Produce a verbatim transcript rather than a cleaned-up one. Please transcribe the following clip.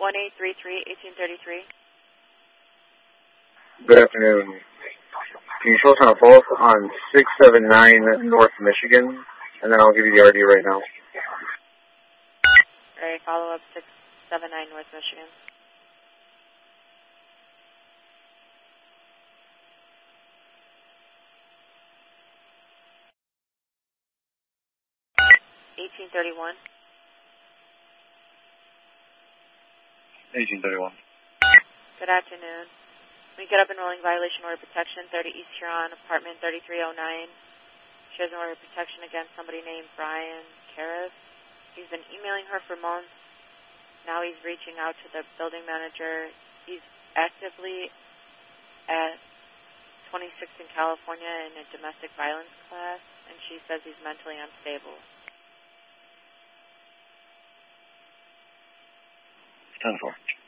one eight three three, eighteen thirty-three. Good afternoon. Can you show us on a both on six seven nine North Michigan, and then I'll give you the R D right now. All right, follow up six seven nine North Michigan. eighteen thirty-one. eighteen thirty-one. Good afternoon. We get up enrolling violation order protection, thirty East Huron, apartment thirty-three oh nine. She has an order of protection against somebody named Brian Karras. He's been emailing her for months. Now he's reaching out to the building manager. He's actively at twenty-sixth in California in a domestic violence class, and she says he's mentally unstable. ten four.